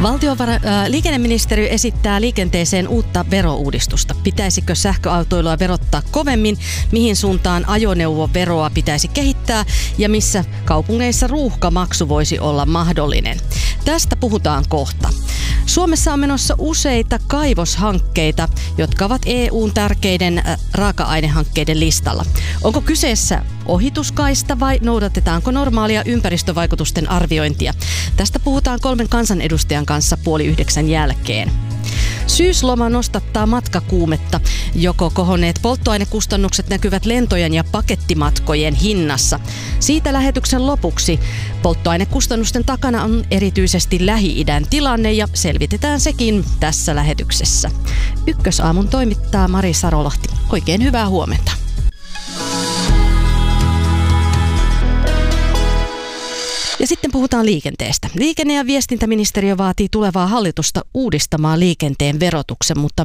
Liikenneministeriö esittää liikenteeseen uutta verouudistusta. Pitäisikö sähköautoilua verottaa kovemmin, mihin suuntaan ajoneuvoveroa pitäisi kehittää ja missä kaupungeissa ruuhkamaksu voisi olla mahdollinen. Tästä puhutaan kohta. Suomessa on menossa useita kaivoshankkeita, jotka ovat EU:n tärkeiden raaka-ainehankkeiden listalla. Onko kyseessä ohituskaista vai noudatetaanko normaalia ympäristövaikutusten arviointia? Tästä puhutaan 3 kansanedustajan kanssa 8:30 jälkeen. Syysloma nostattaa matkakuumetta. Joko kohonneet polttoainekustannukset näkyvät lentojen ja pakettimatkojen hinnassa. Siitä lähetyksen lopuksi. Polttoainekustannusten takana on erityisesti Lähi-idän tilanne ja selvitetään sekin tässä lähetyksessä. Ykkösaamun toimittaa Mari Sarolahti. Oikein hyvää huomenta. Ja sitten puhutaan liikenteestä. Liikenne- ja viestintäministeriö vaatii tulevaa hallitusta uudistamaan liikenteen verotuksen, mutta